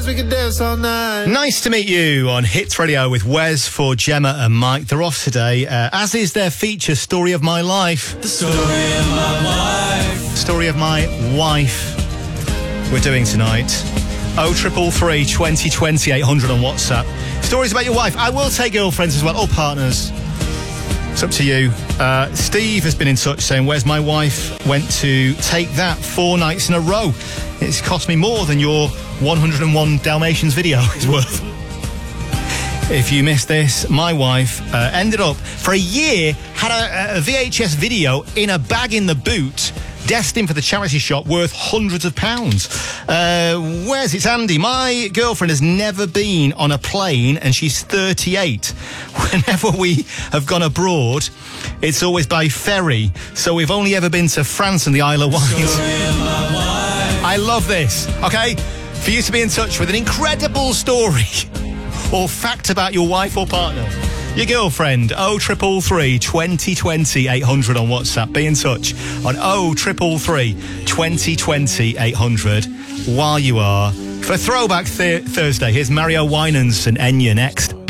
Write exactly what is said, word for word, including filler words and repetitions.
dance, we can dance all night. Nice to meet you on Hits Radio with Wes for Gemma and Mike. They're off today, uh, as is their feature, Story of My Life. The story of my life. Story of My Wife we're doing tonight. oh triple three, twenty twenty, eight hundred on WhatsApp. Stories about your wife. I will take girlfriends as well, or partners. It's up to you. Uh, Steve has been in touch saying, where's my wife went to Take That four nights in a row. It's cost me more than your one hundred and one Dalmatians video is worth. If you missed this, my wife uh, ended up, for a year, had a, a V H S video in a bag in the boot, destined for the charity shop, worth hundreds of pounds. Uh, where's it's Andy? My girlfriend has never been on a plane, and she's thirty-eight. Whenever we have gone abroad, it's always by ferry. So we've only ever been to France and the Isle of Wight. I love this. Okay, for you to be in touch with an incredible story or fact about your wife or partner, your girlfriend, oh triple three, twenty twenty, eight hundred on WhatsApp. Be in touch on oh triple three, twenty twenty, eight hundred while you are. For Throwback th- Thursday, here's Mario Winans and Enya next.